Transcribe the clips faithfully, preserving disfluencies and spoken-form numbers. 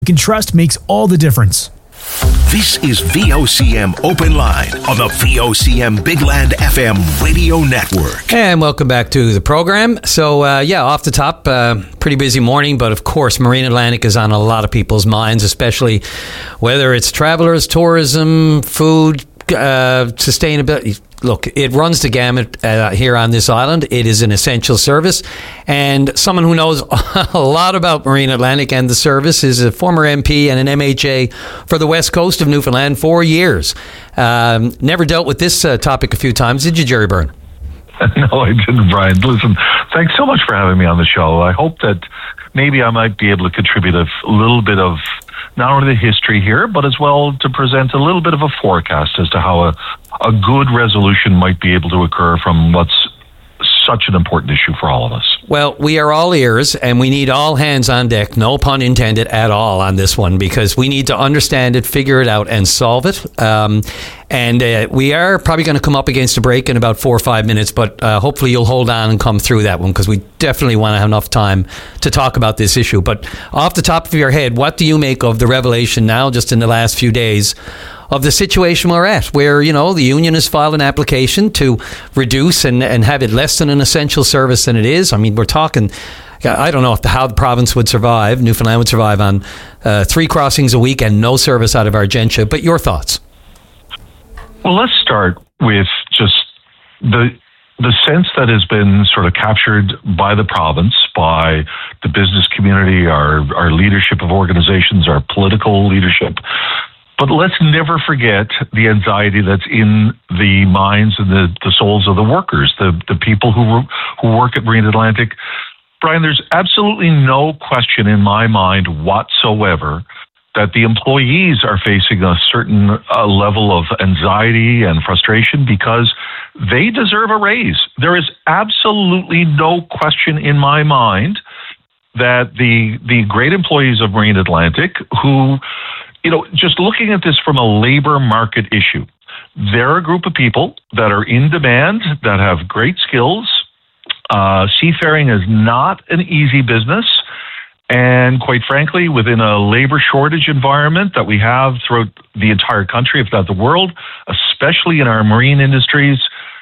you can trust makes all the difference. This is V O C M Open Line on the V O C M Big Land F M radio network. And welcome back to the program. So, uh, yeah, off the top, uh, pretty busy morning, but of course, Marine Atlantic is on a lot of people's minds, especially whether it's travelers, tourism, food, uh, sustainability. Look, it runs the gamut uh, here on this island. It is an essential service. And someone who knows a lot about Marine Atlantic and the service is a former M P and an M H A for the west coast of Newfoundland for years. Um, never dealt with this uh, topic a few times, did you, Jerry Byrne? No, I didn't, Brian. Listen, thanks so much for having me on the show. I hope that maybe I might be able to contribute a little bit of not only the history here, but as well to present a little bit of a forecast as to how a, a good resolution might be able to occur from what's such an important issue for all of us. Well, we are all ears, and we need all hands on deck, no pun intended at all on this one, because we need to understand it, figure it out, and solve it. Um, and uh, we are probably going to come up against a break in about four or five minutes, but uh, hopefully you'll hold on and come through that one, because we definitely want to have enough time to talk about this issue. But off the top of your head, what do you make of the revelation now, just in the last few days, of the situation we're at, where, you know, the union has filed an application to reduce and, and have it less than an essential service than it is? I mean, we're talking, I don't know if the, how the province would survive, Newfoundland would survive on uh, three crossings a week and no service out of Argentia, but your thoughts? Well, let's start with just the the sense that has been sort of captured by the province, by the business community, our, our leadership of organizations, our political leadership. But let's never forget the anxiety that's in the minds and the, the souls of the workers, the, the people who who work at Marine Atlantic. Brian, there's absolutely no question in my mind whatsoever that the employees are facing a certain uh, level of anxiety and frustration because they deserve a raise. There is absolutely no question in my mind that the the great employees of Marine Atlantic who, you know, just looking at this from a labor market issue, they're a group of people that are in demand, that have great skills. Uh, seafaring is not an easy business. And quite frankly, within a labor shortage environment that we have throughout the entire country, if not the world, especially in our marine industries,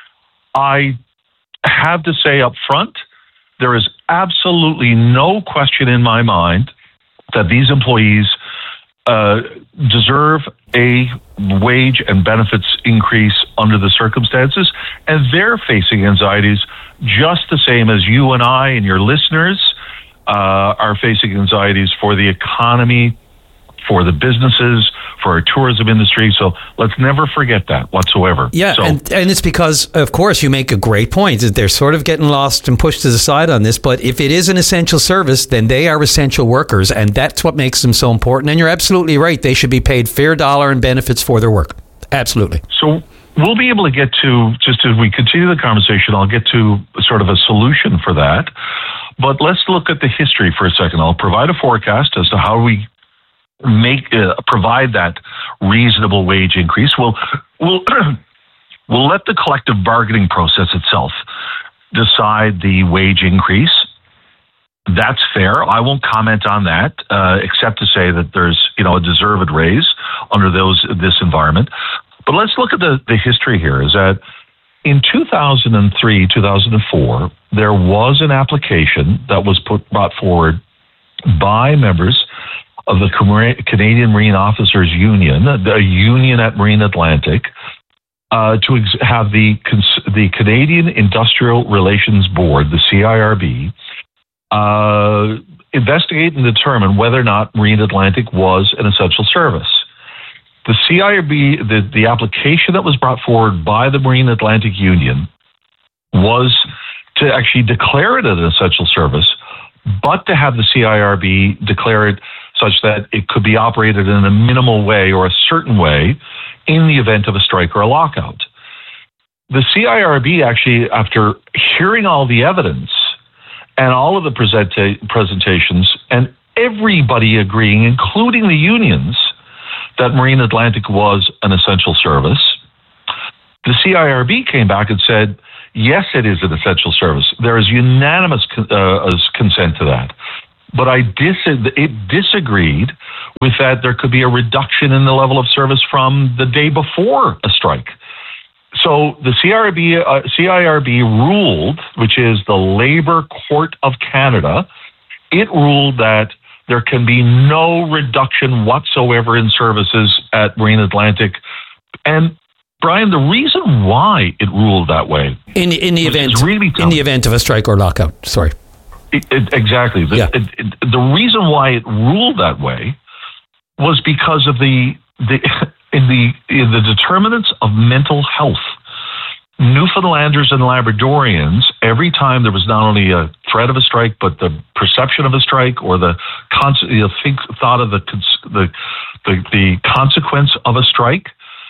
I have to say up front, there is absolutely no question in my mind that these employees uh, deserve a wage and benefits increase under the circumstances, and they're facing anxieties just the same as you and I and your listeners uh, are facing anxieties for the economy, for the businesses, for our tourism industry. So let's never forget that whatsoever. Yeah, so, and, and it's because, of course, you make a great point, that they're sort of getting lost and pushed to the side on this. But if it is an essential service, then they are essential workers, and that's what makes them so important. And you're absolutely right. They should be paid fair dollar and benefits for their work. Absolutely. So we'll be able to get to, just as we continue the conversation, I'll get to sort of a solution for that. But let's look at the history for a second. I'll provide a forecast as to how we make uh, provide that reasonable wage increase. We'll we'll we'll let the collective bargaining process itself decide the wage increase. That's fair. I won't comment on that, uh, except to say that there's, you know, a deserved raise under those this environment. But let's look at the the history here. Is that in two thousand three, two thousand four, there was an application that was put brought forward by members of the Canadian Marine Officers Union, a union at Marine Atlantic, uh, to ex- have the the Canadian Industrial Relations Board, the C I R B, uh, investigate and determine whether or not Marine Atlantic was an essential service. The C I R B, the, the application that was brought forward by the Marine Atlantic Union was to actually declare it an essential service, but to have the C I R B declare it such that it could be operated in a minimal way or a certain way in the event of a strike or a lockout. The C I R B actually, after hearing all the evidence and all of the presenta- presentations and everybody agreeing, including the unions, that Marine Atlantic was an essential service, the C I R B came back and said, yes, it is an essential service. There is unanimous uh, consent to that. but I dis- it disagreed with that there could be a reduction in the level of service from the day before a strike. So the C I R B, uh, C I R B ruled, which is the Labor Court of Canada, it ruled that there can be no reduction whatsoever in services at Marine Atlantic. And Brian, the reason why it ruled that way in in the event really in the event of a strike or lockout. Sorry, it, it, exactly. The, yeah. it, it, the reason why it ruled that way was because of the the in the in the determinants of mental health. Newfoundlanders and Labradorians, every time there was not only a threat of a strike, but the perception of a strike or the con- you know, think thought of the the the, the consequence of a strike.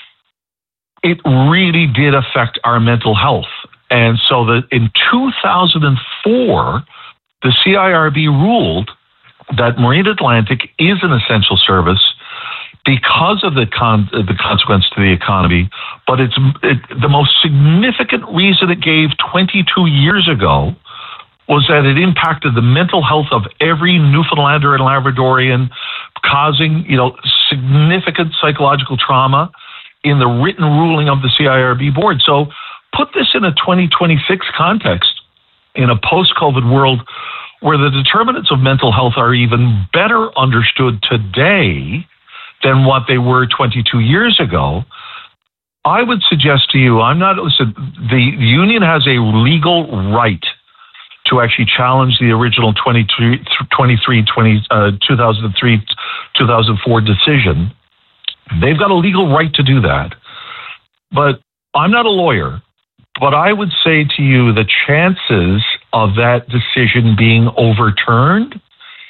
It really did affect our mental health. And so that in two thousand four, the C I R B ruled that Marine Atlantic is an essential service because of the con- the consequence to the economy. But it's it, the most significant reason it gave twenty-two years ago was that it impacted the mental health of every Newfoundlander and Labradorian, causing, you know, significant psychological trauma in the written ruling of the C I R B board. So put this in a twenty twenty-six context, in a post-COVID world where the determinants of mental health are even better understood today than what they were twenty-two years ago. I would suggest to you, I'm not, listen, the union has a legal right to actually challenge the original twenty-three, twenty-three, twenty, uh, two thousand three, two thousand four decision. They've got a legal right to do that. But I'm not a lawyer, but I would say to you the chances of that decision being overturned,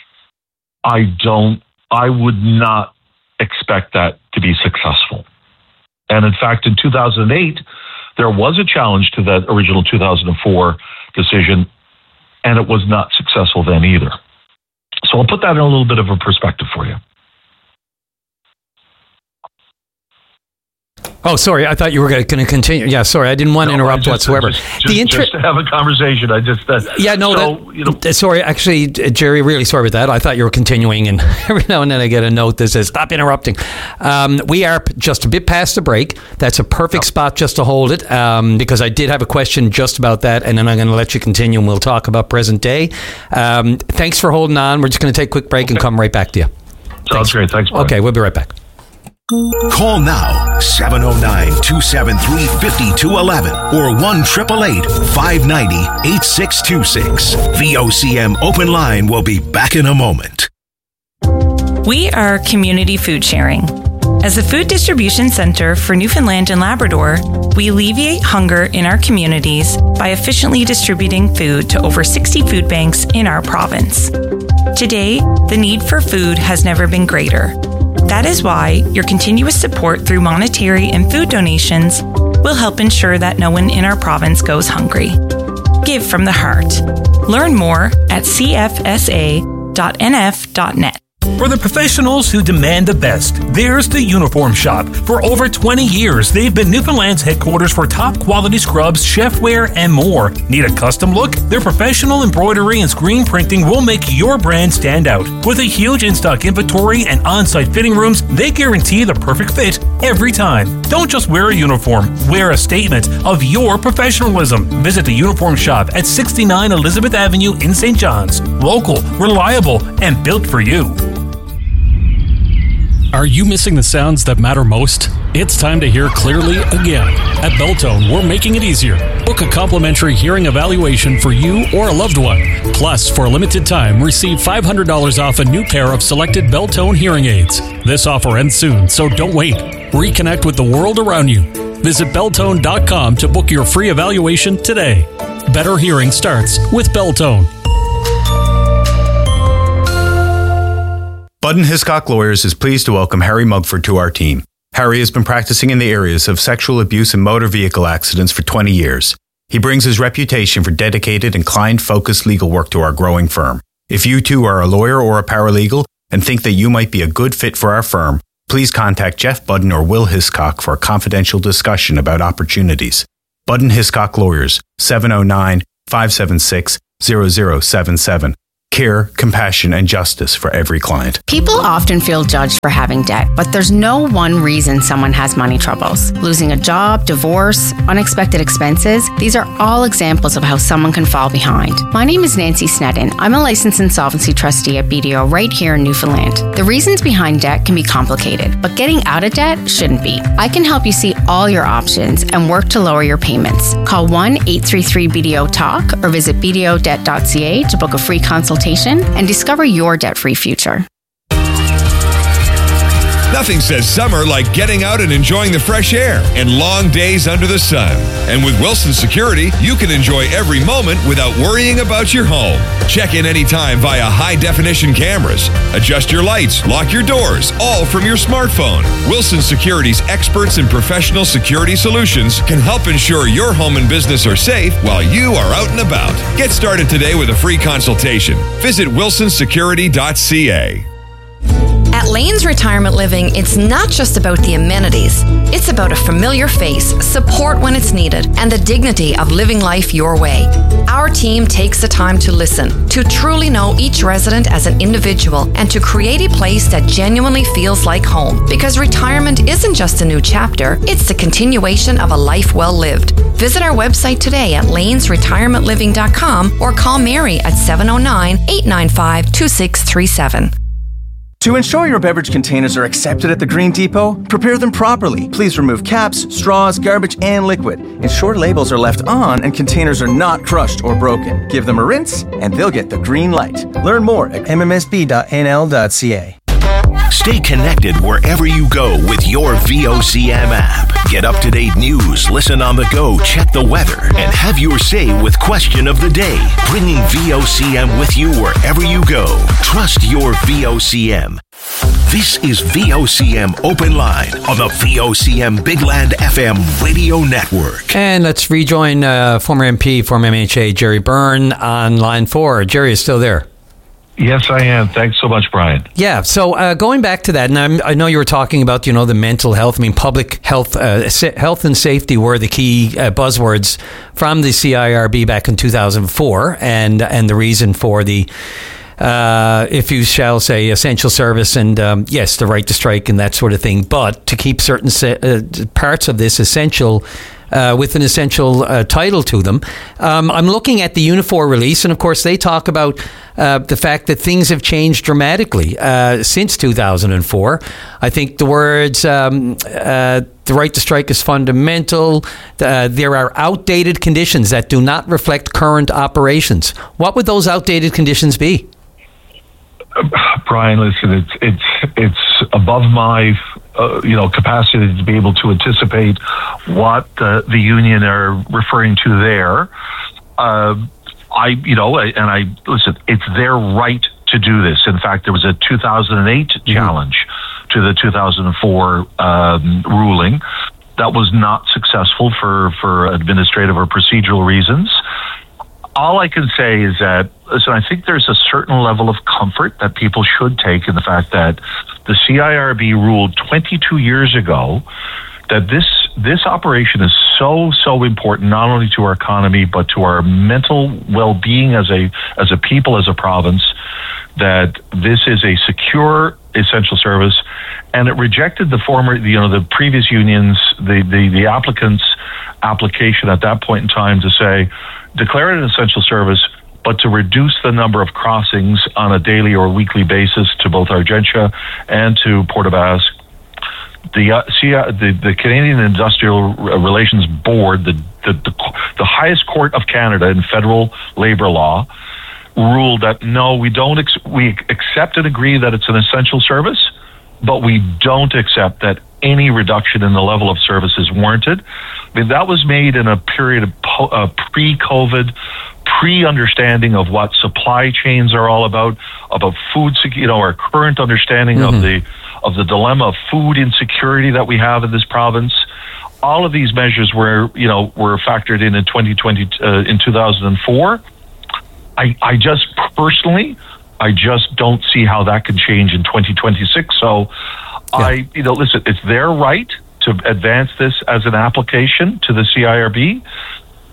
I don't, I would not expect that to be successful. And in fact, in two thousand eight, there was a challenge to that original two thousand four decision, and it was not successful then either. So I'll put that in a little bit of a perspective for you. Oh, sorry. I thought you were going to continue. Yeah, sorry. I didn't want to no, interrupt just, whatsoever. Just, just, the inter- just to have a conversation. I just uh, yeah, no. So, that, you know, sorry, actually, Jerry. Really sorry about that. I thought you were continuing, and every now and then I get a note that says "Stop interrupting." Um, we are just a bit past the break. That's a perfect oh. spot just to hold it, um, because I did have a question just about that, and then I'm going to let you continue, and we'll talk about present day. Um, thanks for holding on. We're just going to take a quick break okay. and come right back to you. Sounds thanks. great. Thanks. Brian. Okay, we'll be right back. Call now, seven oh nine, two seven three, five two one one or one eight eight eight, five nine zero, eight six two six. V O C M Open Line will be back in a moment. We are Community Food Sharing. As a food distribution center for Newfoundland and Labrador, we alleviate hunger in our communities by efficiently distributing food to over sixty food banks in our province. Today, the need for food has never been greater. That is why your continuous support through monetary and food donations will help ensure that no one in our province goes hungry. Give from the heart. Learn more at c f s a dot n f dot net. For the professionals who demand the best, there's the Uniform Shop. For over twenty years, they've been Newfoundland's headquarters for top quality scrubs, chefware, and more. Need a custom look? Their professional embroidery and screen printing will make your brand stand out. With a huge in-stock inventory and on-site fitting rooms, they guarantee the perfect fit every time. Don't just wear a uniform, wear a statement of your professionalism. Visit the Uniform Shop at sixty-nine Elizabeth Avenue in Saint John's. Local, reliable, and built for you. Are you missing the sounds that matter most? It's time to hear clearly again. At Beltone, we're making it easier. Book a complimentary hearing evaluation for you or a loved one. Plus, for a limited time, receive five hundred dollars off a new pair of selected Beltone hearing aids. This offer ends soon, so don't wait. Reconnect with the world around you. Visit beltone dot com to book your free evaluation today. Better hearing starts with Beltone. Budden Hiscock Lawyers is pleased to welcome Harry Mugford to our team. Harry has been practicing in the areas of sexual abuse and motor vehicle accidents for twenty years. He brings his reputation for dedicated and client-focused legal work to our growing firm. If you too are a lawyer or a paralegal and think that you might be a good fit for our firm, please contact Jeff Budden or Will Hiscock for a confidential discussion about opportunities. Budden Hiscock Lawyers, seven oh nine, five seven six, zero zero seven seven. care, compassion, and justice for every client. People often feel judged for having debt, but there's no one reason someone has money troubles. Losing a job, divorce, unexpected expenses, these are all examples of how someone can fall behind. My name is Nancy Sneddon. I'm a licensed insolvency trustee at B D O right here in Newfoundland. The reasons behind debt can be complicated, but getting out of debt shouldn't be. I can help you see all your options and work to lower your payments. Call one eight three three B D O talk or visit b d o debt dot c a to book a free consultation and discover your debt-free future. Nothing says summer like getting out and enjoying the fresh air and long days under the sun. And with Wilson Security, you can enjoy every moment without worrying about your home. Check in anytime via high-definition cameras. Adjust your lights, lock your doors, all from your smartphone. Wilson Security's experts in professional security solutions can help ensure your home and business are safe while you are out and about. Get started today with a free consultation. Visit wilson security dot c a. At Lane's Retirement Living, it's not just about the amenities. It's about a familiar face, support when it's needed, and the dignity of living life your way. Our team takes the time to listen, to truly know each resident as an individual, and to create a place that genuinely feels like home. Because retirement isn't just a new chapter, it's the continuation of a life well lived. Visit our website today at lanes retirement living dot com or call Mary at seven oh nine, eight nine five, two six three seven. To ensure your beverage containers are accepted at the Green Depot, prepare them properly. Please remove caps, straws, garbage, and liquid. Ensure labels are left on and containers are not crushed or broken. Give them a rinse, and they'll get the green light. Learn more at m m s b dot n l dot c a. Stay connected wherever you go with your V O C M app. Get up-to-date news, listen on the go, check the weather, and have your say with Question of the Day. Bringing V O C M with you wherever you go. Trust your V O C M. This is V O C M Open Line on the V O C M Big Land F M radio network. And let's rejoin uh, former M P, former M H A, Jerry Byrne on line four. Jerry is still there. Yes, I am. Thanks so much, Brian. Yeah. So uh, going back to that, and I'm, I know you were talking about, you know, the mental health. I mean, public health, uh, health and safety were the key uh, buzzwords from the C I R B back in two thousand four, and and the reason for the, uh, if you shall say, essential service, and um, yes, the right to strike and that sort of thing. But to keep certain se- uh, parts of this essential. Uh, with an essential uh, title to them. Um, I'm looking at the Unifor release, and of course they talk about uh, the fact that things have changed dramatically uh, since two thousand four. I think the words, um, uh, the right to strike is fundamental. Uh, there are outdated conditions that do not reflect current operations. What would those outdated conditions be? Uh, Brian, listen, it's it's it's above my uh, you know capacity to be able to anticipate what uh, the union are referring to there. Uh, I you know, and I listen. It's their right to do this. In fact, there was a two thousand eight mm-hmm. challenge to the two thousand four um, ruling that was not successful for for administrative or procedural reasons. All I can say is that, listen, I think there's a certain level of comfort that people should take in the fact that the C I R B ruled twenty-two years ago that this this operation is so, so important, not only to our economy, but to our mental well-being as a as a people, as a province, that this is a secure essential service. And it rejected the former, you know, the previous unions, the, the, the applicants' application at that point in time to say, declare it an essential service, but to reduce the number of crossings on a daily or weekly basis to both Argentia and to Port aux Basques. The, uh, see, uh, the the Canadian Industrial Relations Board, the, the the the highest court of Canada in federal labor law, ruled that no, we don't ex- we accept and agree that it's an essential service, but we don't accept that any reduction in the level of service is warranted. I mean, that was made in a period of po- uh, pre-COVID, pre-understanding of what supply chains are all about, about food, you know, our current understanding mm-hmm. of the of the dilemma of food insecurity that we have in this province. All of these measures were, you know, were factored in in twenty twenty, uh, in two thousand four. I, I just personally, I just don't see how that can change in twenty twenty-six. So, yeah. I, you know, listen, it's their right to advance this as an application to the C I R B.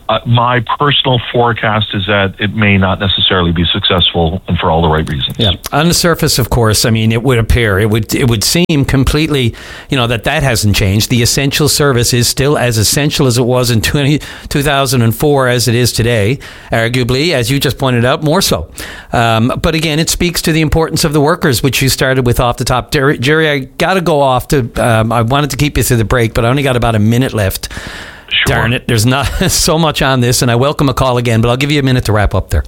uh, my personal forecast is that it may not necessarily be successful, and for all the right reasons. Yeah. On the surface, of course, I mean, it would appear, it would it would seem completely, you know, that that hasn't changed. The essential service is still as essential as it was in twenty, two thousand four as it is today, arguably, as you just pointed out, more so. Um, but again, it speaks to the importance of the workers, which you started with off the top. Jerry, Jerry I got to go off to, um, I wanted to keep you through the break, but I only got about a minute left. Sure. Darn it, there's not so much on this, and I welcome a call again, but I'll give you a minute to wrap up there.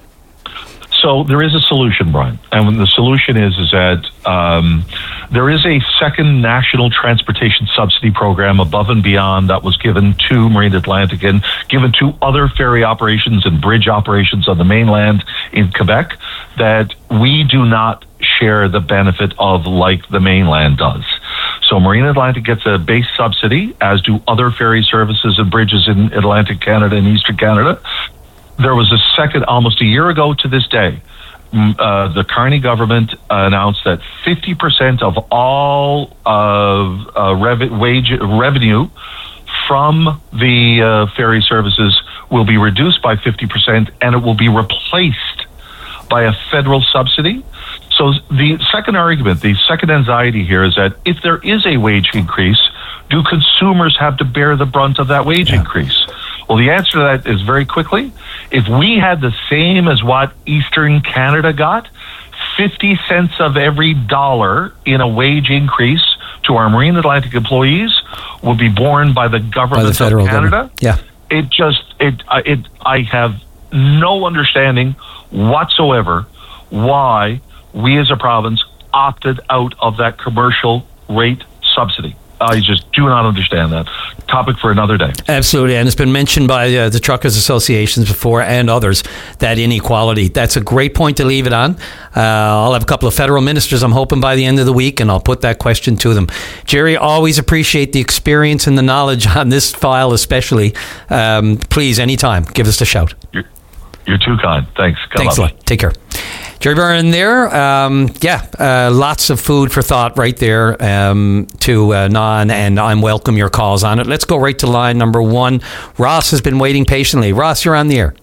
So there is a solution, Brian, and the solution is is that um, there is a second national transportation subsidy program above and beyond that was given to Marine Atlantic and given to other ferry operations and bridge operations on the mainland in Quebec that we do not share the benefit of like the mainland does. So Marine Atlantic gets a base subsidy, as do other ferry services and bridges in Atlantic Canada and Eastern Canada. There was a second, almost a year ago to this day, uh, the Carney government announced that fifty percent of all uh, uh, rev- wage revenue from the uh, ferry services will be reduced by fifty percent, and it will be replaced by a federal subsidy. So the second argument, the second anxiety here is that if there is a wage increase, do consumers have to bear the brunt of that wage yeah. increase? Well, the answer to that is very quickly. If we had the same as what Eastern Canada got, fifty cents of every dollar in a wage increase to our Marine Atlantic employees will be borne by the government by the federal of Canada. Government. Yeah. It just, it, it, I have no understanding whatsoever why we as a province opted out of that commercial rate subsidy. I just do not understand that. Topic for another day. Absolutely, and it's been mentioned by uh, the truckers associations before and others, that inequality. That's a great point to leave it on. Uh, I'll have a couple of federal ministers, I'm hoping, by the end of the week, and I'll put that question to them. Jerry, always appreciate the experience and the knowledge on this file especially. Um, please, anytime, give us a shout. You're, you're too kind. Thanks. God Thanks a lot. Take care. Jerry Byrne there. Um, yeah, uh, lots of food for thought right there um, to uh, gnaw on, and I welcome your calls on it. Let's go right to line number one. Ross has been waiting patiently. Ross, you're on the air.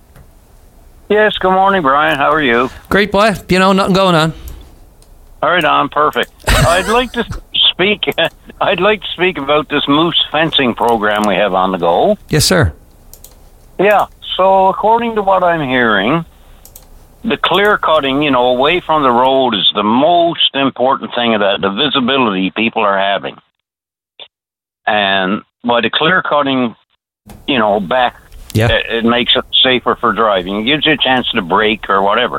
Yes, good morning, Brian. How are you? Great, boy. You know, nothing going on. All right, on. Perfect. I'd like to speak I'd like to speak about this moose fencing program we have on the go. Yes, sir. Yeah, so according to what I'm hearing, the clear cutting, you know, away from the road is the most important thing of that, the visibility people are having. And by the clear cutting, you know, back, yeah. it, it makes it safer for driving. It gives you a chance to brake or whatever.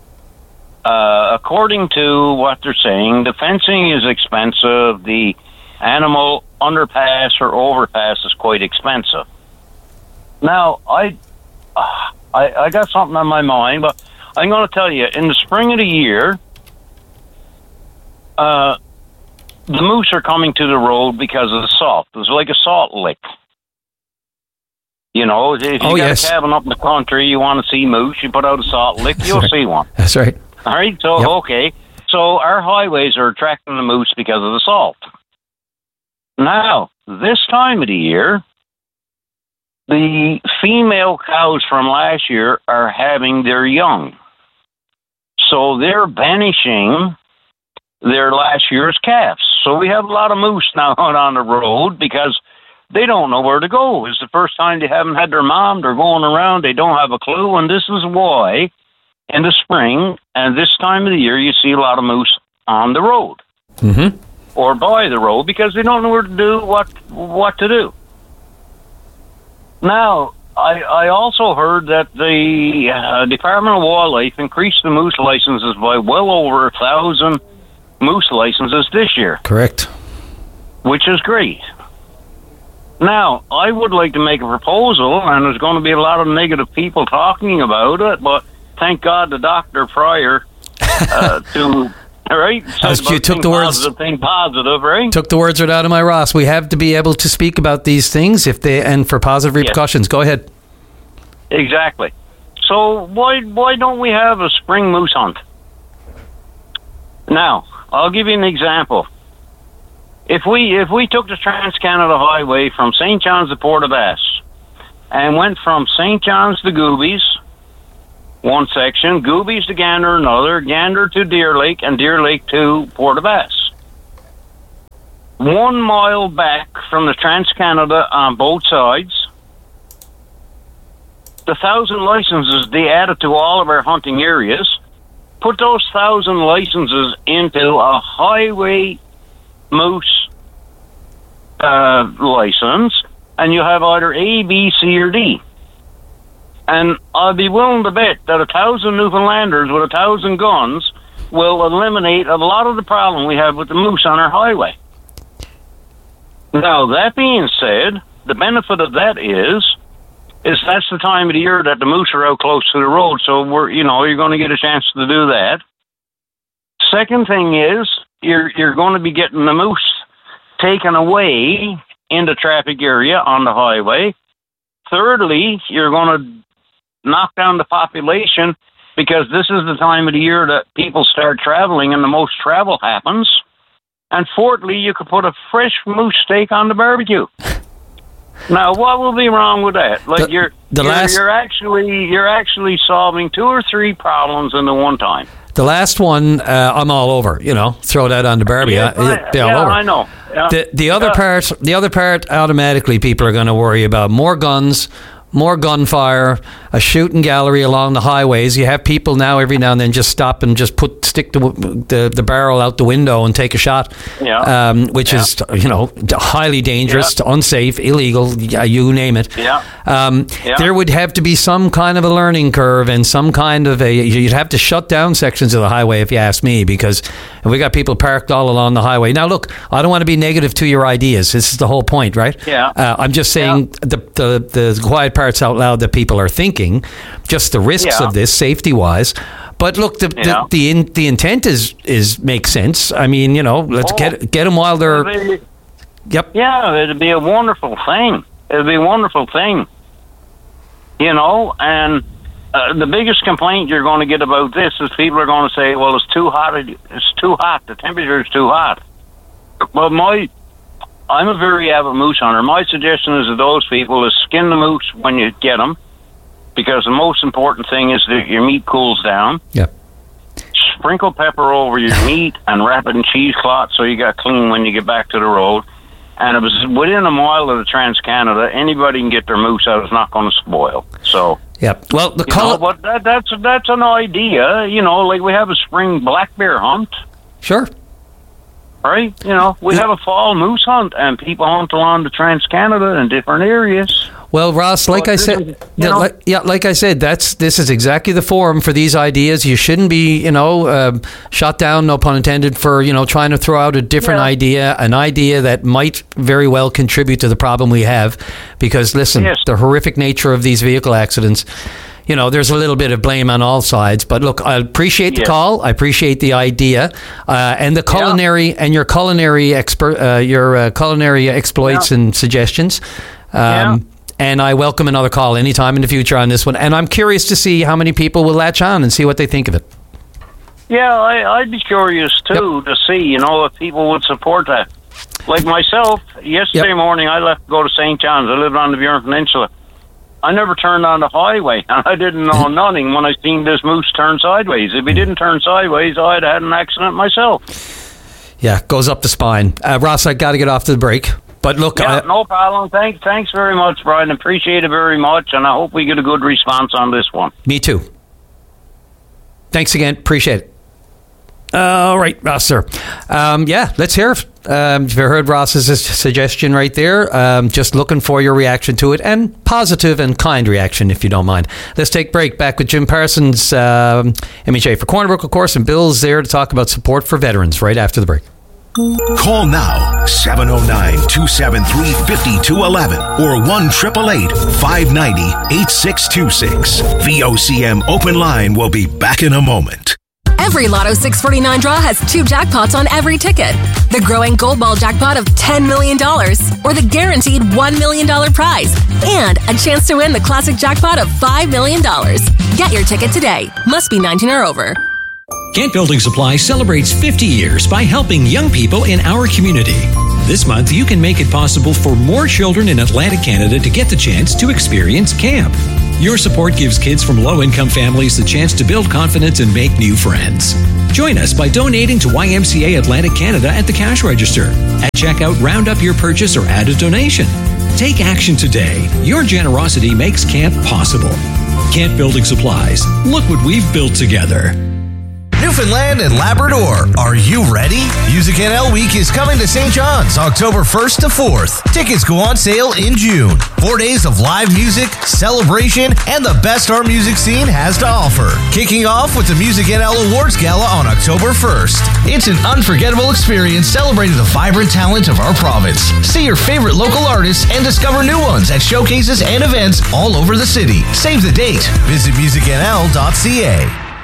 Uh, according to what they're saying, the fencing is expensive. The animal underpass or overpass is quite expensive. Now, I, uh, I, I got something on my mind, but I'm going to tell you, in the spring of the year, uh, the moose are coming to the road because of the salt. It's like a salt lick. You know, if you oh, got yes. a cabin up in the country, you want to see moose, you put out a salt lick, you'll right. see one. That's right. All right, so, yep. okay. So our highways are attracting the moose because of the salt. Now, this time of the year, the female cows from last year are having their young. So they're banishing their last year's calves. So we have a lot of moose now out on the road because they don't know where to go. It's the first time they haven't had their mom. They're going around. They don't have a clue. And this is why in the spring and this time of the year you see a lot of moose on the road mm-hmm. or by the road because they don't know where to do what what to do. Now, I, I also heard that the uh, Department of Wildlife increased the moose licenses by well over a thousand moose licenses this year. Correct. Which is great. Now, I would like to make a proposal, and there's going to be a lot of negative people talking about it, but thank God the Doctor Pryor uh, to... Right? As you took the words, positive, think positive, right? Took the words right out of my Ross. We have to be able to speak about these things if they and for positive repercussions. Yes. Go ahead. Exactly. So why why don't we have a spring moose hunt? Now, I'll give you an example. If we if we took the Trans-Canada Highway from Saint John's to Port-aux-Basques, and went from Saint John's to Goobies, one section, Goobies to Gander another, Gander to Deer Lake, and Deer Lake to Port aux Basques. One mile back from the Trans-Canada on both sides, the thousand licenses they added to all of our hunting areas, put those thousand licenses into a highway moose uh, license, and you have either A, B, C, or D. And I'd be willing to bet that a thousand Newfoundlanders with a thousand guns will eliminate a lot of the problem we have with the moose on our highway. Now, that being said, the benefit of that is, is that's the time of the year that the moose are out close to the road, so we're, you know, you're going to get a chance to do that. Second thing is, you're you're going to be getting the moose taken away in the traffic area on the highway. Thirdly, you're going to knock down the population because this is the time of the year that people start traveling and the most travel happens. And fourthly, you could put a fresh moose steak on the barbecue. Now, what will be wrong with that? Like the, you're, the you're, last... you're actually you're actually solving two or three problems in the one time. The last one, uh, I'm all over. You know, throw that on the barbie. Yeah, uh, yeah, all over. I know. Yeah. The the other yeah. part, the other part, automatically, people are going to worry about more guns, more gunfire, a shooting gallery along the highways. You have people now every now and then just stop and just put stick the the, the barrel out the window and take a shot. Yeah. Um, which yeah. is you know highly dangerous, yeah. unsafe, illegal. You name it. Yeah. Um, yeah. There would have to be some kind of a learning curve and some kind of a. You'd have to shut down sections of the highway, if you ask me, because we got people parked all along the highway. Now, look, I don't want to be negative to your ideas. This is the whole point, right? Yeah. Uh, I'm just saying yeah. the, the the quiet parts out loud that people are thinking, just the risks yeah. of this safety wise. But look, the yeah. the the, in, the intent is is makes sense. I mean, you know, let's oh. get get them while they're. It'd, yep. Yeah, it'd be a wonderful thing. It'd be a wonderful thing. You know, and uh, the biggest complaint you're going to get about this is people are going to say, "Well, it's too hot. It's too hot. The temperature is too hot." Well, my I'm a very avid moose hunter. My suggestion is to those people is skin the moose when you get them, because the most important thing is that your meat cools down. Yep. Sprinkle pepper over your meat and wrap it in cheesecloth so you got clean when you get back to the road. And it was within a mile of the Trans-Canada. Anybody can get their moose out. It's not going to spoil. So. Yep. Well, the you col- know, but that, that's that's an idea. You know, like we have a spring black bear hunt. Sure. Right? You know, we have a fall moose hunt, and people hunt along the Trans-Canada in different areas. Well, Ross, like Well, I this said, is, yeah, you know- like, yeah, like I said, that's this is exactly the forum for these ideas. You shouldn't be, you know, uh, shot down, no pun intended, for you know trying to throw out a different Yeah. idea, an idea that might very well contribute to the problem we have. Because listen, Yes. the horrific nature of these vehicle accidents. You know, there's a little bit of blame on all sides, but look, I appreciate the Yes. call. I appreciate the idea, uh, and the culinary and your culinary expert, uh, your uh, culinary exploits Yeah. and suggestions. Um, Yeah. And I welcome another call anytime in the future on this one. And I'm curious to see how many people will latch on and see what they think of it. Yeah, I, I'd be curious too to see, you know, if people would support that. Like myself, yesterday Yep. morning I left to go to Saint John's. I lived on the Burin Peninsula. I never turned on the highway, and I didn't know nothing when I seen this moose turn sideways. If he didn't turn sideways, I'd had an accident myself. Yeah, goes up the spine. Uh, Ross, I got to get off to the break. But look, Yeah, I, no problem. Thanks, thanks very much, Brian. Appreciate it very much, and I hope we get a good response on this one. me too. Thanks again. Appreciate it. All right, Ross, sir. Um, yeah, let's hear it. Um, you've heard Ross's suggestion right there. Um, just looking for your reaction to it, and positive and kind reaction, if you don't mind. Let's take a break. Back with Jim Parsons, um, M H A for Corner Brook, of course, and Bill's there to talk about support for veterans right after the break. Call now, seven oh nine, two seven three, five two one one or one eight eight eight, five nine zero, eight six two six. V O C M Open Line will be back in a moment. Every Lotto six forty-nine draw has two jackpots on every ticket. The growing Gold Ball jackpot of ten million dollars or the guaranteed one million dollars prize. And a chance to win the classic jackpot of five million dollars. Get your ticket today. Must be nineteen or over. Kent Building Supply celebrates fifty years by helping young people in our community. This month, you can make it possible for more children in Atlantic Canada to get the chance to experience camp. Your support gives kids from low-income families the chance to build confidence and make new friends. Join us by donating to Y M C A Atlantic Canada at the cash register. At checkout, round up your purchase or add a donation. Take action today. Your generosity makes camp possible. Kent Building Supplies. Look what we've built together. Newfoundland and Labrador, are you ready? Music N L Week is coming to Saint John's October first to fourth. Tickets go on sale in June. Four days of live music, celebration, and the best our music scene has to offer. Kicking off with the Music N L Awards Gala on October first. It's an unforgettable experience celebrating the vibrant talent of our province. See your favorite local artists and discover new ones at showcases and events all over the city. Save the date. Visit music n l dot c a.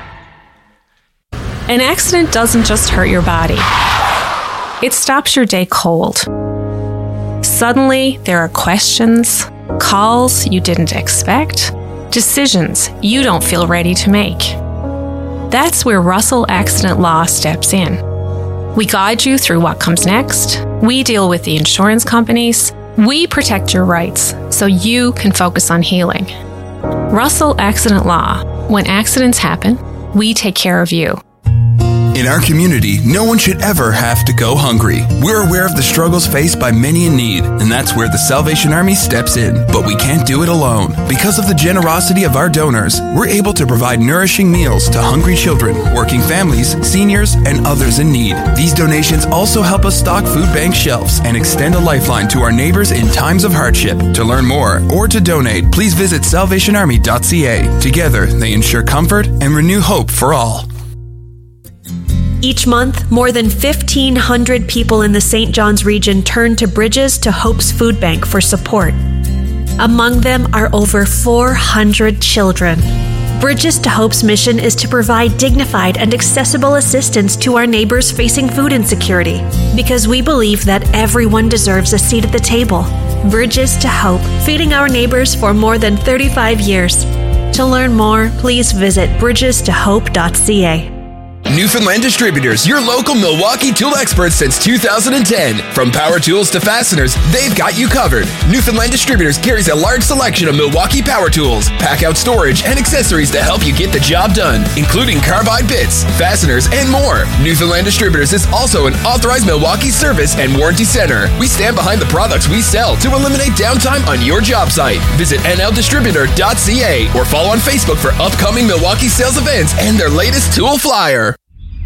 An accident doesn't just hurt your body. It stops your day cold. Suddenly, there are questions, calls you didn't expect, decisions you don't feel ready to make. That's where Russell Accident Law steps in. We guide you through what comes next. We deal with the insurance companies. We protect your rights so you can focus on healing. Russell Accident Law. When accidents happen, we take care of you. In our community, no one should ever have to go hungry. We're aware of the struggles faced by many in need, and that's where the Salvation Army steps in. But we can't do it alone. Because of the generosity of our donors, we're able to provide nourishing meals to hungry children, working families, seniors, and others in need. These donations also help us stock food bank shelves and extend a lifeline to our neighbors in times of hardship. To learn more or to donate, please visit salvation army dot c a. Together, they ensure comfort and renew hope for all. Each month, more than fifteen hundred people in the Saint John's region turn to Bridges to Hope's Food Bank for support. Among them are over four hundred children. Bridges to Hope's mission is to provide dignified and accessible assistance to our neighbors facing food insecurity, because we believe that everyone deserves a seat at the table. Bridges to Hope, feeding our neighbors for more than thirty-five years. To learn more, please visit bridges to hope dot c a. Newfoundland Distributors, your local Milwaukee tool experts since two thousand ten. From power tools to fasteners, they've got you covered. Newfoundland Distributors carries a large selection of Milwaukee power tools, pack-out storage, and accessories to help you get the job done, including carbide bits, fasteners, and more. Newfoundland Distributors is also an authorized Milwaukee service and warranty center. We stand behind the products we sell to eliminate downtime on your job site. Visit n l distributor dot c a or follow on Facebook for upcoming Milwaukee sales events and their latest tool flyer.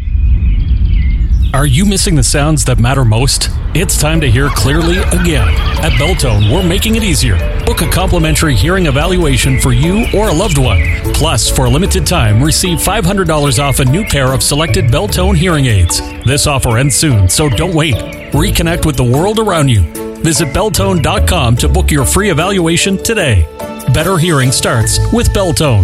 Are you missing the sounds that matter most? It's time to hear clearly again. At Beltone, we're making it easier. Book a complimentary hearing evaluation for you or a loved one. Plus, for a limited time, receive five hundred dollars off a new pair of selected Beltone hearing aids. This offer ends soon, so don't wait. Reconnect with the world around you. Visit beltone dot com to book your free evaluation today. Better hearing starts with Beltone.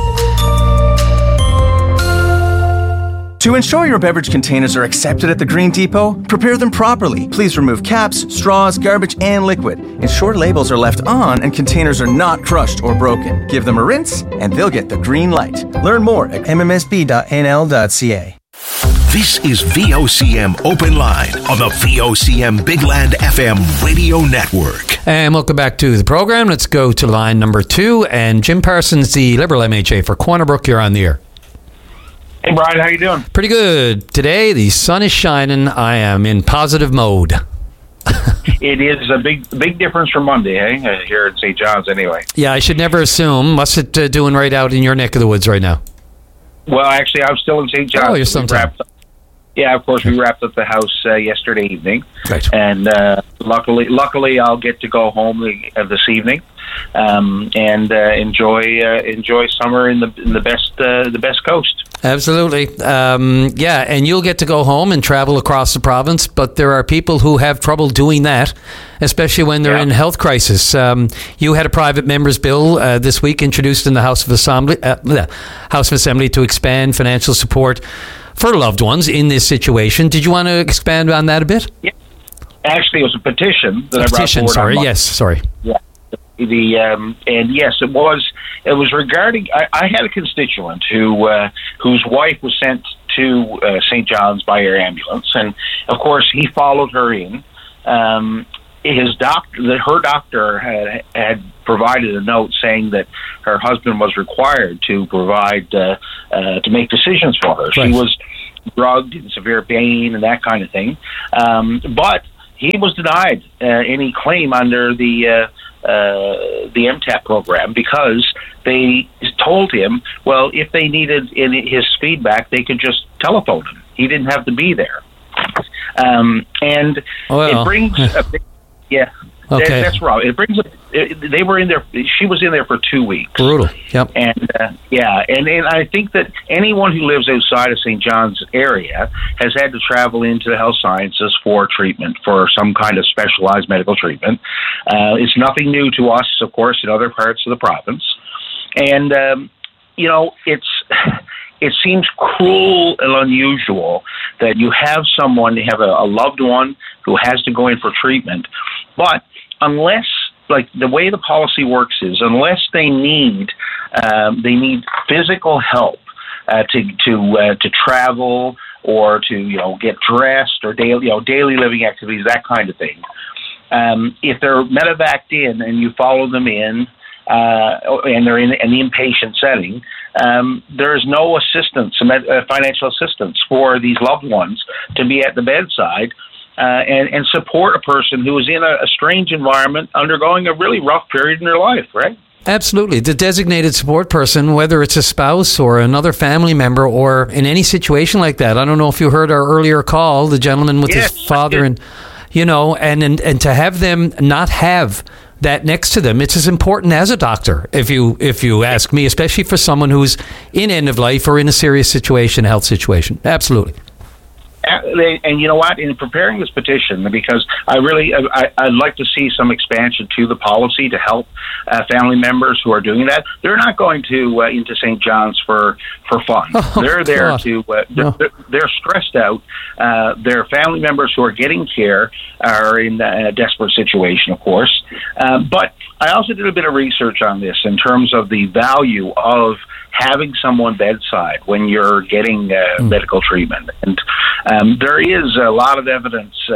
To ensure your beverage containers are accepted at the Green Depot, prepare them properly. Please remove caps, straws, garbage, and liquid. Ensure labels are left on and containers are not crushed or broken. Give them a rinse and they'll get the green light. Learn more at m m s b dot n l dot c a. This is V O C M Open Line on the V O C M Big Land F M radio network. And welcome back to the program. Let's go to line number two. And Jim Parsons, the Liberal M H A for Corner Brook, you're on the air. Hey, Brian, how you doing? Pretty good. Today, the sun is shining. I am in positive mode. It is a big big difference from Monday, eh? Here at Saint John's, anyway. Yeah, I should never assume. What's it uh, doing right out in your neck of the woods right now? Well, actually, I'm still in Saint John's. Oh, you're sometime. Yeah, of course, we wrapped up the house uh, yesterday evening. Right. And uh, luckily, luckily, I'll get to go home the, uh, this evening um, and uh, enjoy uh, enjoy summer in the in the best uh, the best coast. Absolutely. Um, yeah, and you'll get to go home and travel across the province, but there are people who have trouble doing that, especially when they're yeah. in health crisis. Um, you had a private member's bill uh, this week introduced in the House of Assembly, uh, House of Assembly to expand financial support for loved ones in this situation. Did you want to expand on that a bit? Yeah. Actually, it was a petition that a I brought petition, forward. Sorry, on yes, sorry. Yeah. The um, and yes, it was. It was regarding. I, I had a constituent who uh, whose wife was sent to uh, Saint John's by air ambulance, and of course he followed her in um, his doctor, her doctor had, had provided a note saying that her husband was required to provide uh, uh, to make decisions for her. Right. She was drugged, in severe pain, and that kind of thing. Um, but he was denied uh, any claim under the uh, uh, the M TAP program because they told him, well, if they needed any, his feedback, they could just telephone him. He didn't have to be there. Um, and well. it brings a big, yeah, okay. that, that's wrong. It brings a, it, they were in there, she was in there for two weeks. Brutal, yep. And uh, yeah, and, and I think that anyone who lives outside of Saint John's area has had to travel into the health sciences for treatment, for some kind of specialized medical treatment. Uh, it's nothing new to us, of course, in other parts of the province. And, um, you know, it's... It seems cruel and unusual that you have someone, you have a, a loved one who has to go in for treatment, but unless, like the way the policy works is, unless they need um, they need physical help uh, to to uh, to travel or to you know get dressed or daily you know daily living activities, that kind of thing. Um, if they're medevaced in and you follow them in. Uh, and they're in, in the inpatient setting, um, there is no assistance, uh, financial assistance for these loved ones to be at the bedside uh, and, and support a person who is in a, a strange environment undergoing a really rough period in their life, right? Absolutely. The designated support person, whether it's a spouse or another family member or in any situation like that. I don't know if you heard our earlier call, the gentleman with yes, his father and, you know, and, and, and to have them not have that next to them, it's as important as a doctor, if you if you ask me, especially for someone who's in end of life or in a serious situation, health situation. Absolutely. And you know what? In preparing this petition, because I really, I, I'd like to see some expansion to the policy to help uh, family members who are doing that. They're not going to uh, into Saint John's for for fun. Oh, they're there God. to. Uh, they're, no. they're, they're stressed out. Uh, their family members who are getting care are in a desperate situation, of course. Uh, but I also did a bit of research on this in terms of the value of having someone bedside when you're getting uh, mm. medical treatment. And um, there is a lot of evidence uh,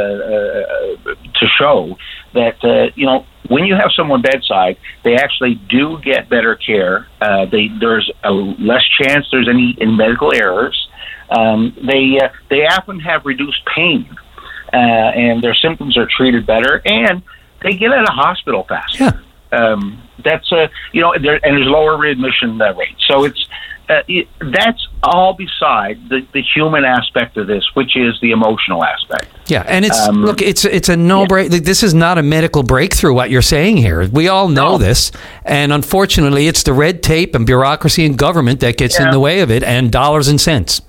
uh, to show that, uh, you know, when you have someone bedside, they actually do get better care. Uh, they, there's a less chance there's any, any medical errors. Um, they, uh, they often have reduced pain, uh, and their symptoms are treated better, and they get out of hospital faster. Yeah. Um, that's a, you know, there, and there's lower readmission uh, rate. So it's, uh, it, that's all beside the, the human aspect of this, which is the emotional aspect. Yeah. And it's, um, look, it's, it's a no yeah. break. This is not a medical breakthrough, what you're saying here. We all know no. this. And unfortunately, it's the red tape and bureaucracy and government that gets yeah. in the way of it, and dollars and cents.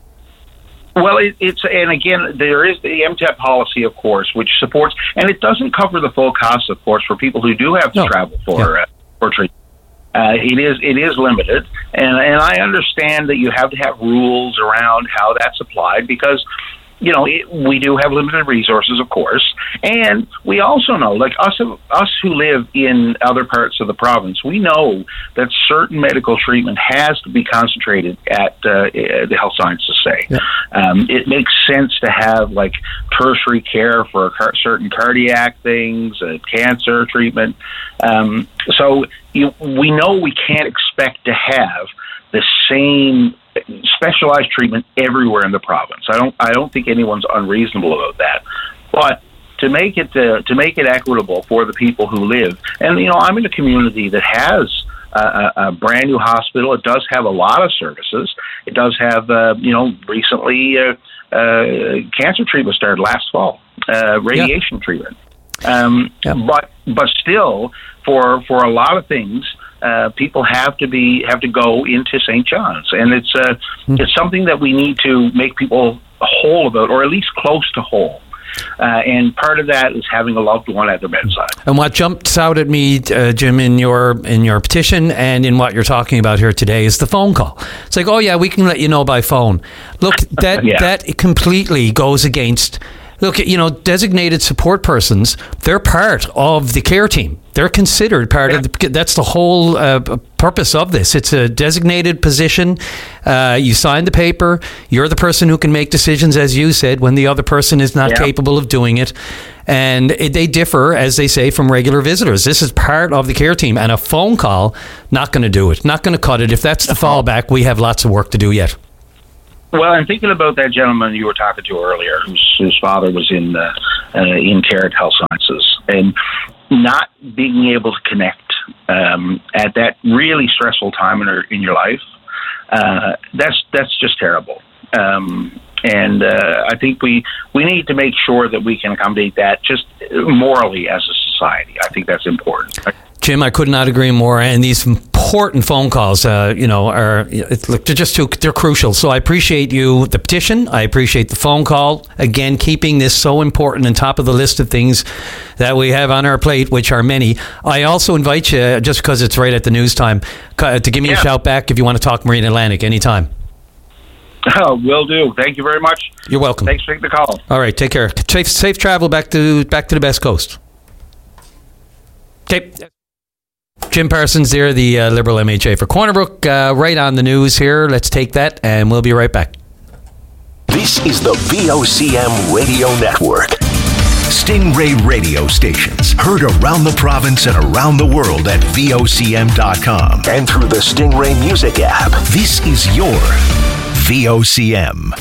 Well, it, it's, and again, there is the M TAP policy, of course, which supports, and it doesn't cover the full cost, of course, for people who do have to no. travel for yeah. uh, for treatment. Uh, it is it is limited, and and I understand that you have to have rules around how that's applied because, you know, it, we do have limited resources, of course, and we also know, like us us who live in other parts of the province, we know that certain medical treatment has to be concentrated at uh, the health sciences say. Yeah. Um, it makes sense to have like tertiary care for car- certain cardiac things, uh, cancer treatment. Um, so you, we know we can't expect to have the same specialized treatment everywhere in the province. I don't. I don't think anyone's unreasonable about that. But to make it uh, to make it equitable for the people who live, and you know, I'm in a community that has a, a brand new hospital. It does have a lot of services. It does have, uh, you know, recently uh, uh, cancer treatment started last fall, uh, radiation yeah. treatment. Um, yeah. But but still, for for a lot of things. Uh, people have to be have to go into Saint John's, and it's uh, mm. it's something that we need to make people whole about, or at least close to whole. Uh, and part of that is having a loved one at their bedside. And what jumps out at me, uh, Jim, in your in your petition and in what you're talking about here today is the phone call. It's like, oh yeah, we can let you know by phone. Look, that yeah. that completely goes against Look, you know, designated support persons, they're part of the care team. They're considered part yeah. of the, that's the whole uh, purpose of this. It's a designated position. Uh, you sign the paper. You're the person who can make decisions, as you said, when the other person is not yeah. capable of doing it. And it, they differ, as they say, from regular visitors. This is part of the care team. And a phone call, not going to do it. Not going to cut it. If that's the fallback, we have lots of work to do yet. Well, I'm thinking about that gentleman you were talking to earlier, whose, whose father was in uh, uh, in Carrot Health Sciences, and not being able to connect um, at that really stressful time in, her, in your life. Uh, that's that's just terrible. Um, and uh, I think we we need to make sure that we can accommodate that just morally as a society. I think that's important. Jim, I could not agree more. And these important phone calls, uh, you know, are look, they're just too they're crucial. So I appreciate you, the petition. I appreciate the phone call. Again, keeping this so important and top of the list of things that we have on our plate, which are many. I also invite you, just because it's right at the news time, to give me yeah. a shout back if you want to talk Marine Atlantic anytime. Oh, will do. Thank you very much. You're welcome. Thanks for taking the call. All right, take care. Safe, safe travel back to back to the Best Coast. Okay. Jim Parsons there, the uh, Liberal M H A for Corner Brook. Uh, right on the news here. Let's take that, and we'll be right back. This is the V O C M Radio Network. Stingray radio stations heard around the province and around the world at V O C M dot com and through the Stingray Music app. This is your V O C M.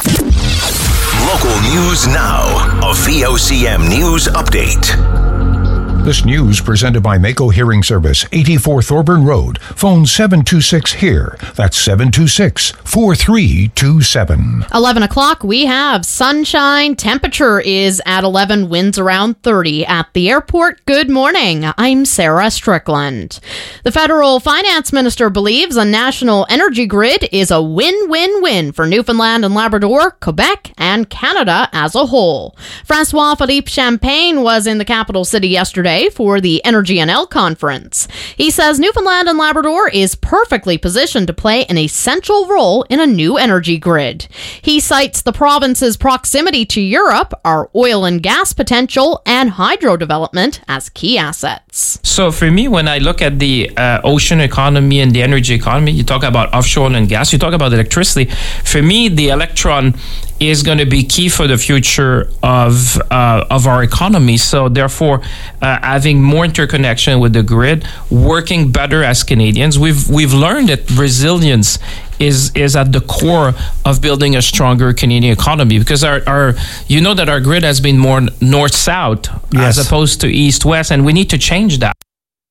Local news now. A V O C M News Update. This news presented by Mako Hearing Service, eighty-four Thorburn Road. Phone seven two six HEAR. That's seven two six, four three two seven. eleven o'clock, we have sunshine. Temperature is at eleven, winds around thirty at the airport. Good morning. I'm Sarah Strickland. The federal finance minister believes a national energy grid is a win-win-win for Newfoundland and Labrador, Quebec, and Canada as a whole. Francois Philippe Champagne was in the capital city yesterday for the Energy N L conference. He says Newfoundland and Labrador is perfectly positioned to play an essential role in a new energy grid. He cites the province's proximity to Europe, our oil and gas potential, and hydro development as key assets. So for me, when I look at the uh, ocean economy and the energy economy, you talk about offshore oil and gas, you talk about electricity. For me, the electron is going to be key for the future of uh, of our economy. So therefore, uh, having more interconnection with the grid, working better as Canadians, we've we've learned that resilience is is at the core of building a stronger Canadian economy, because our, our you know that our grid has been more north-south yes. as opposed to east-west, and we need to change that.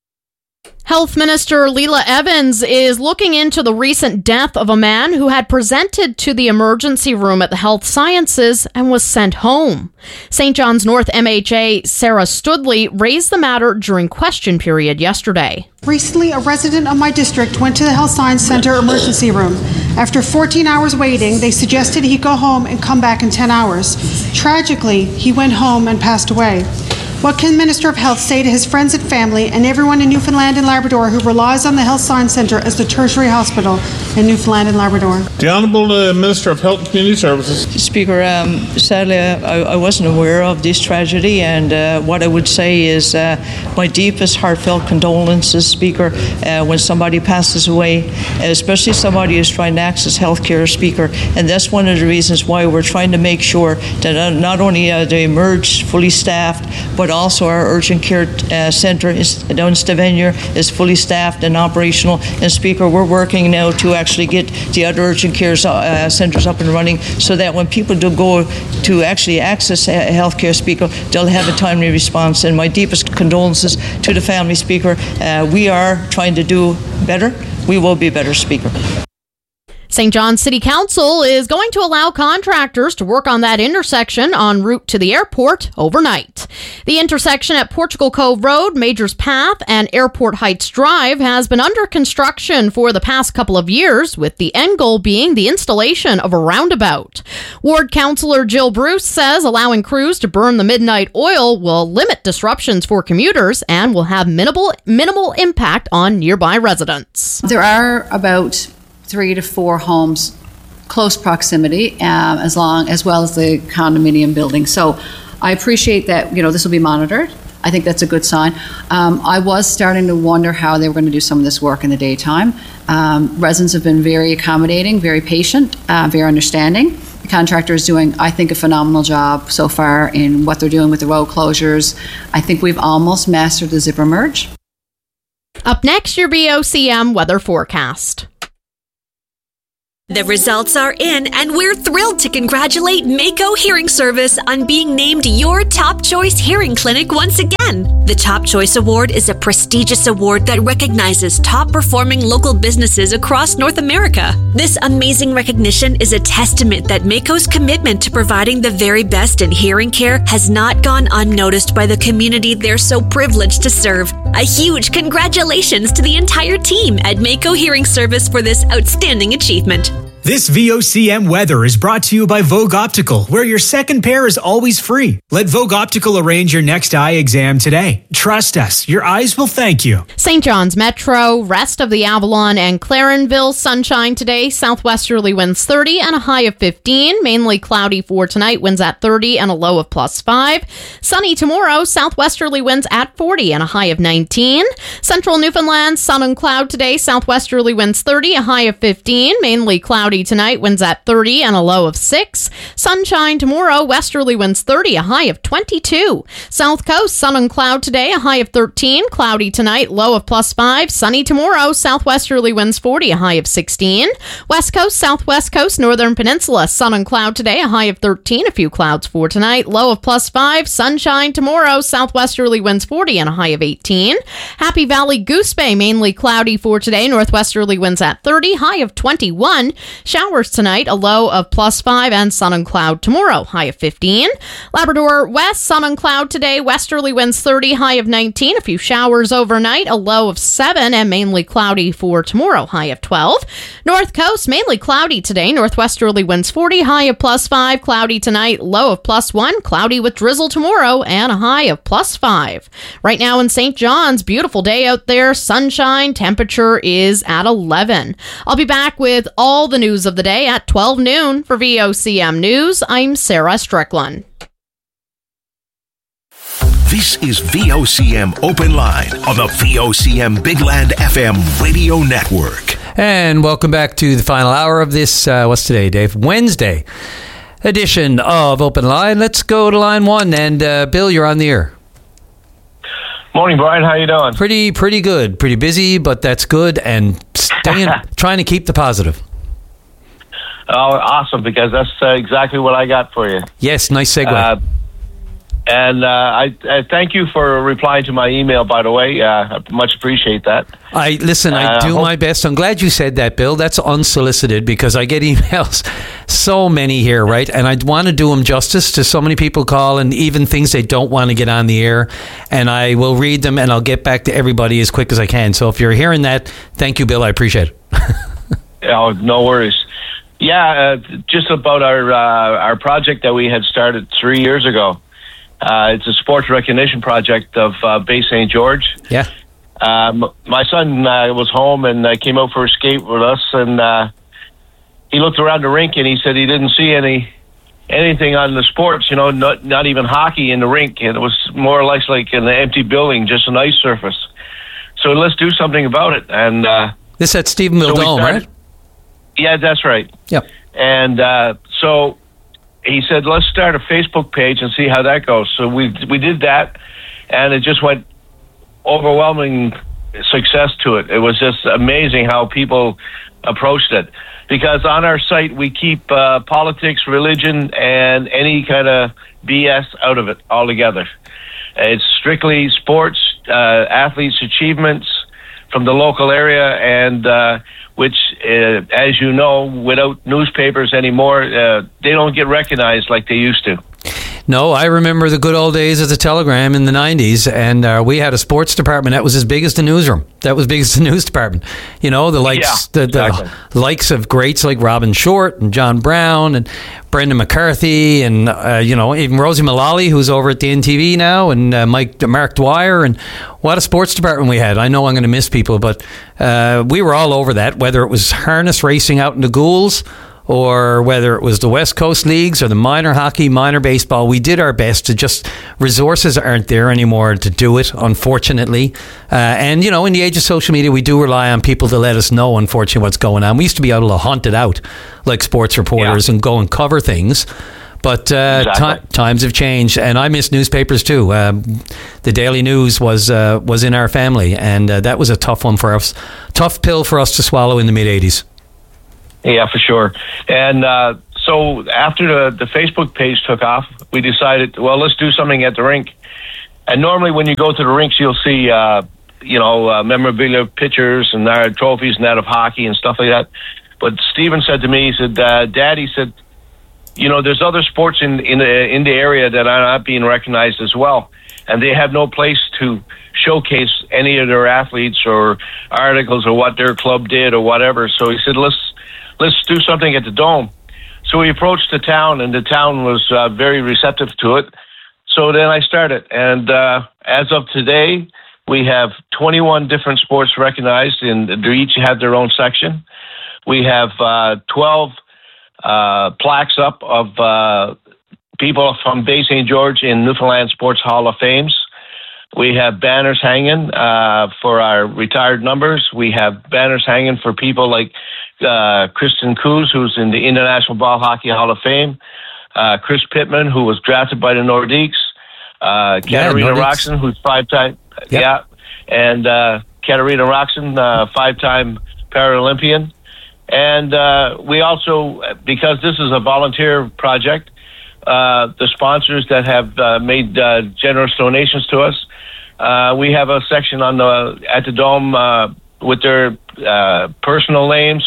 Health Minister Leela Evans is looking into the recent death of a man who had presented to the emergency room at the Health Sciences and was sent home. Saint John's North M H A Sarah Studley raised the matter during question period yesterday. Recently, a resident of my district went to the Health Science Centre emergency room. After fourteen hours waiting, they suggested he go home and come back in ten hours. Tragically, he went home and passed away. What can the Minister of Health say to his friends and family and everyone in Newfoundland and Labrador who relies on the Health Science Centre as the tertiary hospital in Newfoundland and Labrador? The Honourable uh, Minister of Health and Community Services. Speaker, um, sadly I, I wasn't aware of this tragedy, and uh, what I would say is uh, my deepest heartfelt condolences, Speaker, uh, when somebody passes away, especially somebody who's trying to access health care, Speaker, and that's one of the reasons why we're trying to make sure that not only are they emerged fully staffed, but also our urgent care uh, centre is, down in Stavanger is fully staffed and operational. And Speaker, we're working now to actually get the other urgent care uh, centres up and running, so that when people do go to actually access uh, health care, Speaker, they'll have a timely response. And my deepest condolences to the family, Speaker. Uh, we are trying to do better. We will be better, Speaker. Saint John's City Council is going to allow contractors to work on that intersection en route to the airport overnight. The intersection at Portugal Cove Road, Majors Path, and Airport Heights Drive has been under construction for the past couple of years, with the end goal being the installation of a roundabout. Ward Councillor Jill Bruce says allowing crews to burn the midnight oil will limit disruptions for commuters and will have minimal minimal impact on nearby residents. There are about three to four homes, close proximity, um, as long as well as the condominium building. So I appreciate that, you know, this will be monitored. I think that's a good sign. Um, I was starting to wonder how they were going to do some of this work in the daytime. Um, residents have been very accommodating, very patient, uh, very understanding. The contractor is doing, I think, a phenomenal job so far in what they're doing with the road closures. I think we've almost mastered the zipper merge. Up next, your V O C M weather forecast. The results are in, and we're thrilled to congratulate Mako Hearing Service on being named your Top Choice Hearing Clinic once again. The Top Choice Award is a prestigious award that recognizes top-performing local businesses across North America. This amazing recognition is a testament that Mako's commitment to providing the very best in hearing care has not gone unnoticed by the community they're so privileged to serve. A huge congratulations to the entire team at Mako Hearing Service for this outstanding achievement. This V O C M weather is brought to you by Vogue Optical, where your second pair is always free. Let Vogue Optical arrange your next eye exam today. Trust us, your eyes will thank you. Saint John's Metro, rest of the Avalon and Clarenville, sunshine today, southwesterly winds thirty and a high of fifteen. Mainly cloudy for tonight, winds at thirty and a low of plus five. Sunny tomorrow, southwesterly winds at forty and a high of nineteen. Central Newfoundland, sun and cloud today, southwesterly winds thirty, a high of fifteen. Mainly cloudy tonight, winds at thirty and a low of six. Sunshine tomorrow, westerly winds thirty, a high of twenty-two. South Coast, sun and cloud today, a high of thirteen. Cloudy tonight, low of plus five. Sunny tomorrow, southwesterly winds forty, a high of sixteen. West Coast, southwest coast, northern peninsula, sun and cloud today, a high of thirteen. A few clouds for tonight, low of plus five. Sunshine tomorrow, southwesterly winds forty and a high of eighteen. Happy Valley, Goose Bay, mainly cloudy for today, northwesterly winds at thirty, high of twenty-one. Showers tonight, a low of plus five, and sun and cloud tomorrow, high of fifteen. Labrador West, sun and cloud today, westerly winds thirty, high of nineteen. A few showers overnight, a low of seven, and mainly cloudy for tomorrow, high of twelve. North Coast, mainly cloudy today, northwesterly winds forty, high of plus five. Cloudy tonight, low of plus one. Cloudy with drizzle tomorrow, and a high of plus five. Right now in Saint John's, beautiful day out there, sunshine, temperature is at eleven. I'll be back with all the news of the day at twelve noon. For V O C M News, I'm Sarah Strickland. This is V O C M Open Line on the V O C M Big Land F M radio network. And welcome back to the final hour of this, uh, what's today, Dave? Wednesday edition of Open Line. Let's go to line one. And uh, Bill, you're on the air. Morning, Brian. How you doing? Pretty, pretty good. Pretty busy, but that's good. And staying, trying to keep the positive. Oh, awesome, because that's uh, exactly what I got for you. Yes, nice segue. Uh, and uh, I, I thank you for replying to my email, by the way. Uh, I much appreciate that. I Listen, I uh, do hope- my best. I'm glad you said that, Bill. That's unsolicited, because I get emails, so many here, right? And I want to do them justice to so many people call, and even things they don't want to get on the air. And I will read them, and I'll get back to everybody as quick as I can. So if you're hearing that, thank you, Bill. I appreciate it. Oh, no worries. Yeah, uh, just about our uh, our project that we had started three years ago. Uh, it's a sports recognition project of uh, Bay Saint George. Yeah. Um, my son uh, was home and uh, came out for a skate with us, and uh, he looked around the rink and he said he didn't see any anything on the sports. You know, not not even hockey in the rink, and it was more or less like an empty building, just an ice surface. So let's do something about it. And uh, this at Stephenville so Dome, started, right? Yeah, that's right. Yep. And uh, so he said, let's start a Facebook page and see how that goes. So we we did that, and it just went overwhelming success to it. It was just amazing how people approached it. Because on our site, we keep uh, politics, religion, and any kind of B S out of it altogether. It's strictly sports, uh, athletes' achievements from the local area, and uh, which, uh, as you know, without newspapers anymore, uh, they don't get recognized like they used to. No, I remember the good old days of the Telegram in the nineties, and uh, we had a sports department that was as big as the newsroom. That was big as the news department. You know, the likes, Yeah, the, the exactly. likes of greats like Robin Short and John Brown and Brendan McCarthy, and uh, you know, even Rosie Mullally, who's over at the N T V now, and uh, Mike Mark Dwyer, and what a sports department we had. I know I'm going to miss people, but uh, we were all over that. Whether it was harness racing out in the Ghouls, or whether it was the West Coast leagues or the minor hockey, minor baseball, we did our best to just, resources aren't there anymore to do it, unfortunately. Uh, and, you know, in the age of social media, we do rely on people to let us know, unfortunately, what's going on. We used to be able to hunt it out like sports reporters yeah. and go and cover things. But uh, exactly. t- times have changed, and I miss newspapers too. Um, the Daily News was uh, was in our family, and uh, that was a tough one for us, tough pill for us to swallow in the mid eighties. Yeah, for sure. And uh, so after the, the Facebook page took off, we decided, well, let's do something at the rink. And normally when you go to the rinks, you'll see, uh, you know, uh, memorabilia pictures and uh, trophies and that of hockey and stuff like that. But Stephen said to me, he said, uh, Dad, he said, you know, there's other sports in in the, in the area that are not being recognized as well, and they have no place to showcase any of their athletes or articles or what their club did or whatever. So he said, let's let's do something at the Dome. So we approached the town, and the town was uh, very receptive to it. So then I started, and uh, as of today, we have twenty-one different sports recognized, and they each have their own section. We have uh, twelve Uh, plaques up of uh, people from Bay Saint George in Newfoundland Sports Hall of Fames. We have banners hanging uh, for our retired numbers. We have banners hanging for people like uh, Kristen Coos, who's in the International Ball Hockey Hall of Fame, uh, Chris Pittman, who was drafted by the Nordiques, uh, Katarina yeah, Roxon, who's five-time, yep. yeah, and uh, Katarina Roxon, uh, five-time Paralympian. And uh, we also, because this is a volunteer project, uh, the sponsors that have uh, made uh, generous donations to us, uh, we have a section on the at the Dome uh, with their uh, personal names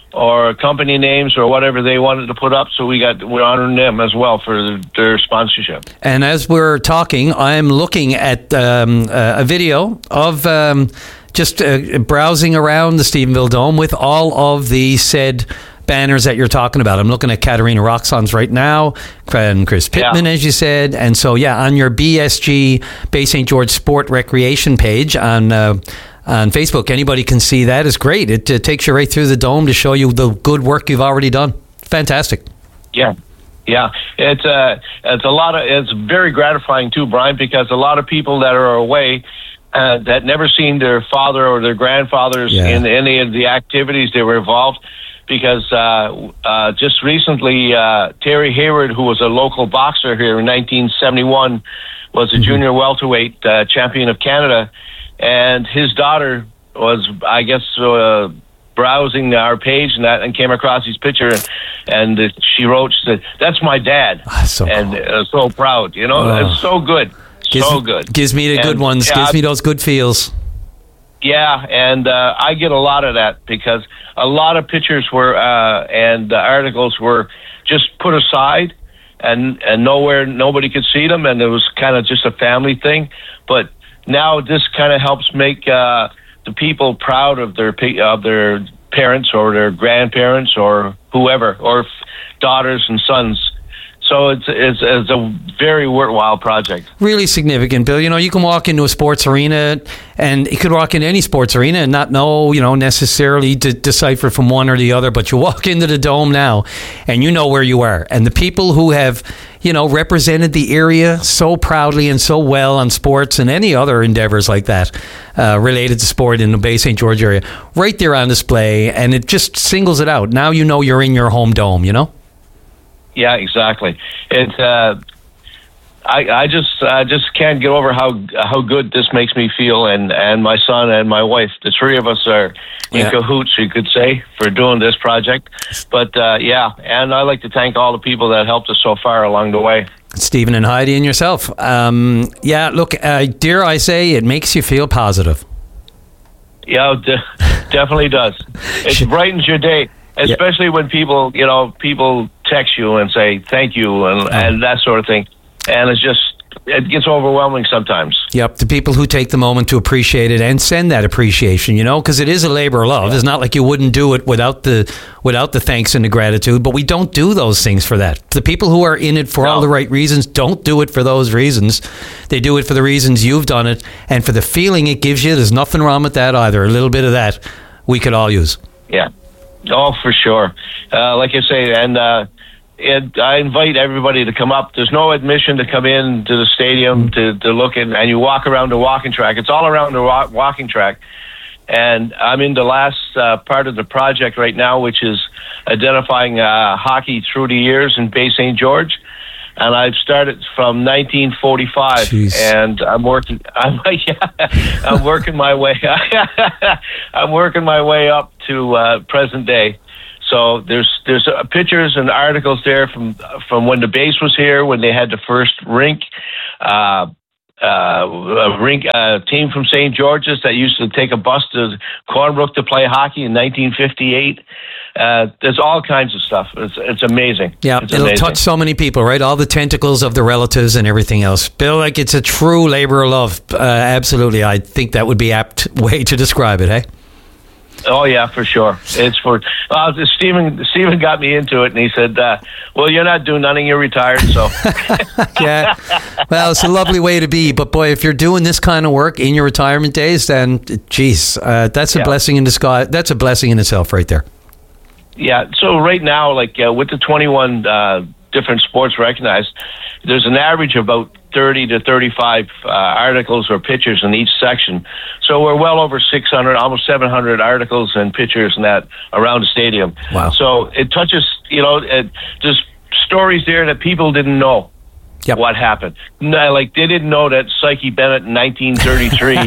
or company names or whatever they wanted to put up. So we got we're honoring them as well for their sponsorship. And as we're talking, I'm looking at um, a video of. Um, Just uh, browsing around the Stephenville Dome with all of the said banners that you're talking about. I'm looking at Katarina Roxon's right now, and Chris Pittman, yeah. as you said. And so, yeah, on your B S G, Bay Saint George Sport Recreation page on uh, on Facebook, anybody can see that. It's great. It uh, takes you right through the Dome to show you the good work you've already done. Fantastic. Yeah. Yeah, it's uh, it's a lot of it's very gratifying too, Brian, because a lot of people that are away uh, that never seen their father or their grandfathers yeah. in any of the activities they were involved. Because uh, uh, just recently, uh, Terry Hayward, who was a local boxer here in nineteen seventy-one, was a mm-hmm. junior welterweight uh, champion of Canada, and his daughter was, I guess. Uh, browsing our page and that, and came across his picture, and, and uh, she wrote, she said, "That's my dad," oh, so and cool. uh, so proud. You know, oh. it's so good, gives, so good. Gives me the and, good ones. Yeah, gives me those good feels. Yeah, and uh, I get a lot of that because a lot of pictures were uh, and uh, articles were just put aside, and and nowhere nobody could see them, and it was kind of just a family thing. But now this kind of helps make. Uh, the people proud of their of their parents or their grandparents or whoever, or daughters and sons. So it's, it's it's a very worthwhile project. Really significant, Bill. You know, you can walk into a sports arena, and you could walk into any sports arena and not know, you know, necessarily to decipher from one or the other. But you walk into the Dome now, and you know where you are. And the people who have, you know, represented the area so proudly and so well on sports and any other endeavors like that uh, related to sport in the Bay Saint George area, right there on display, and it just singles it out. Now you know you're in your home dome, you know? Yeah, exactly. It. Uh, I I just I just can't get over how how good this makes me feel, and, and my son and my wife. The three of us are in yeah. cahoots, you could say, for doing this project. But uh, yeah, and I'd like to thank all the people that helped us so far along the way. Stephen and Heidi and yourself. Um, yeah, look, uh, dare I say, it makes you feel positive. Yeah, it de- definitely does. It brightens your day. Especially yeah. when people, you know, people text you and say thank you and, oh. and that sort of thing. And it's just, it gets overwhelming sometimes. Yep, the people who take the moment to appreciate it and send that appreciation, you know, because it is a labor of love. Yeah. It's not like you wouldn't do it without the without the thanks and the gratitude, but we don't do those things for that. The people who are in it for no. all the right reasons don't do it for those reasons. They do it for the reasons you've done it, and for the feeling it gives you. There's nothing wrong with that either. A little bit of that we could all use. Yeah. Oh, for sure. Uh, like I say, and uh, it, I invite everybody to come up. There's no admission to come in to the stadium to, to look in, and you walk around the walking track. It's all around the wa- walking track. And I'm in the last uh, part of the project right now, which is identifying uh, hockey through the years in Bay Saint George. And I've started from nineteen forty-five, Jeez. and I'm working. I'm yeah, I'm working my way. I'm working my way up to uh, present day. So there's there's uh, pictures and articles there from from when the base was here, when they had the first rink. Uh, Uh, a rink uh, team from Saint George's that used to take a bus to Cornbrook to play hockey in nineteen fifty-eight. Uh, there's all kinds of stuff. It's it's amazing. Yeah, it's it'll amazing. touch so many people, right? All the tentacles of the relatives and everything else. Bill, like it's a true labor of love. Uh, absolutely, I think that would be apt way to describe it. Hey. Oh yeah, for sure. It's for uh, Stephen. Stephen got me into it, and he said, uh, "Well, you're not doing nothing. You're retired." So, yeah. Well, it's a lovely way to be. But boy, if you're doing this kind of work in your retirement days, then, geez, uh, that's a Yeah. blessing in disguise. That's a blessing in itself, right there. yeah. So right now, like uh, with the twenty-one uh, different sports recognized, there's an average of about thirty to thirty-five uh, articles or pictures in each section. So we're well over six hundred, almost seven hundred articles and pictures and that around the stadium. Wow. So it touches, you know, it, there's stories there that people didn't know yep. what happened. No, like they didn't know that Psyche Bennett in nineteen thirty-three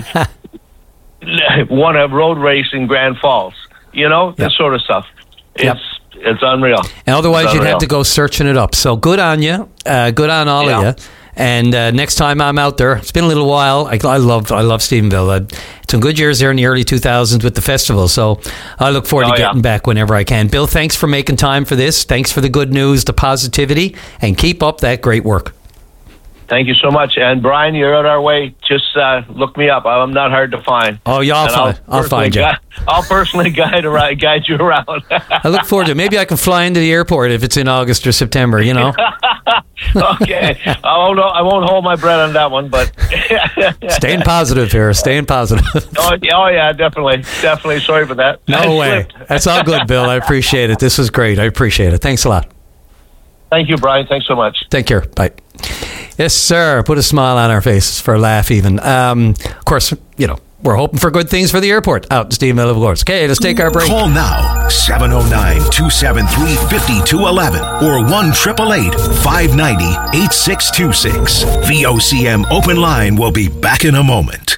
won a road race in Grand Falls. You know, yep. this sort of stuff. It's Yep. it's unreal. And otherwise, It's you'd unreal. have to go searching it up. So good on you. Uh, good on all Yeah. of you. And uh, next time I'm out there, it's been a little while. I, I love I love Stephenville. Uh, some good years there in the early two thousands with the festival. So I look forward Oh, to getting yeah. back whenever I can. Bill, thanks for making time for this. Thanks for the good news, the positivity, and keep up that great work. Thank you so much. And Brian, you're on our way. Just uh, look me up. I'm not hard to find. Oh, yeah, I'll, And find, I'll personally find you. Guide, I'll personally guide around, guide you around. I look forward to it. Maybe I can fly into the airport if it's in August or September, you know. Okay. I won't, I won't hold my breath on that one, but... Staying positive here. Staying positive. oh, yeah, oh, yeah, definitely. Definitely. Sorry for that. I No way. slipped. That's all good, Bill. I appreciate it. This was great. I appreciate it. Thanks a lot. Thank you, Brian. Thanks so much. Take care. Bye. Yes, sir. Put a smile on our faces for a laugh, even. Um, of course, you know, we're hoping for good things for the airport out in Stephenville, of course. Okay, let's take our break. Call now, seven oh nine, two seven three, five two one one or one eight eight eight, five nine zero, eight six two six. The O C M Open Line will be back in a moment.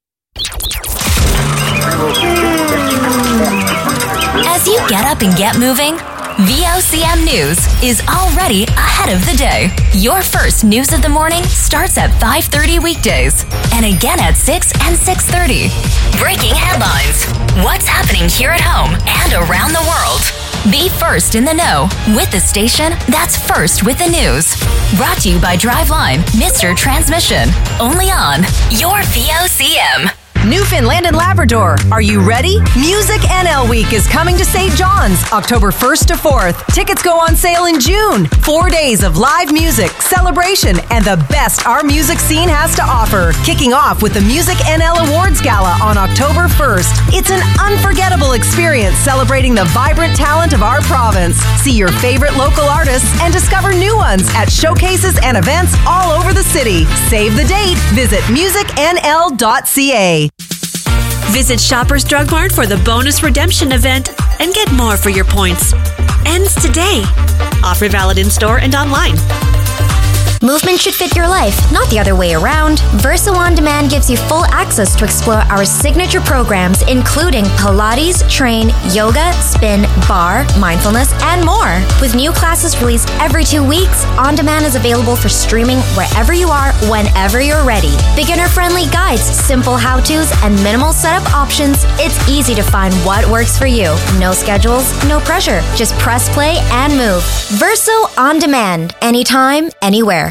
As you get up and get moving, V O C M News is already ahead of the day. Your first news of the morning starts at five thirty weekdays and again at six and six thirty. Breaking headlines. What's happening here at home and around the world? Be first in the know with the station that's first with the news. Brought to you by Driveline, Mister Transmission. Only on your V O C M. Newfoundland and Labrador, are you ready? Music N L Week is coming to Saint John's, October first to fourth. Tickets go on sale in June. Four days of live music, celebration, and the best our music scene has to offer. Kicking off with the Music N L Awards Gala on October first. It's an unforgettable experience celebrating the vibrant talent of our province. See your favorite local artists and discover new ones at showcases and events all over the city. Save the date. Visit music n l dot c a. Visit Shoppers Drug Mart for the bonus redemption event and get more for your points. Ends today. Offer valid in store and online. Movement should fit your life, not the other way around. Verso On Demand gives you full access to explore our signature programs, including Pilates, Train, Yoga, Spin, Bar, Mindfulness, and more. With new classes released every two weeks, On Demand is available for streaming wherever you are, whenever you're ready. Beginner-friendly guides, simple how-tos, and minimal setup options. It's easy to find what works for you. No schedules, no pressure. Just press play and move. Verso On Demand. Anytime, anywhere.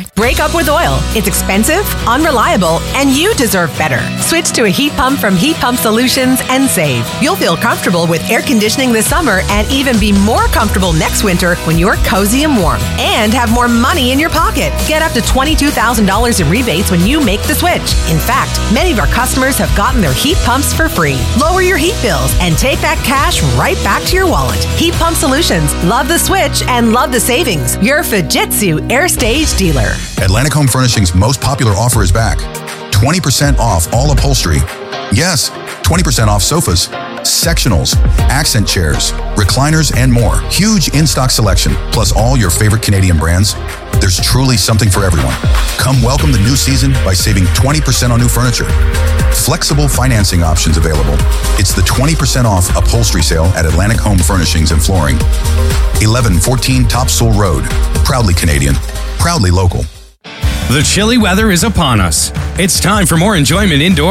Break up with oil. It's expensive, unreliable, and you deserve better. Switch to a heat pump from Heat Pump Solutions and save. You'll feel comfortable with air conditioning this summer and even be more comfortable next winter when you're cozy and warm. And have more money in your pocket. Get up to twenty-two thousand dollars in rebates when you make the switch. In fact, many of our customers have gotten their heat pumps for free. Lower your heat bills and take that cash right back to your wallet. Heat Pump Solutions. Love the switch and love the savings. Your Fujitsu Air Stage dealer. Atlantic Home Furnishings' most popular offer is back. twenty percent off all upholstery. Yes, twenty percent off sofas, sectionals, accent chairs, recliners, and more. Huge in-stock selection, plus all your favorite Canadian brands. There's truly something for everyone. Come welcome the new season by saving twenty percent on new furniture. Flexible financing options available. It's the twenty percent off upholstery sale at Atlantic Home Furnishings and Flooring. eleven fourteen Topsail Road. Proudly Canadian. Proudly local. The chilly weather is upon us. It's time for more enjoyment indoors.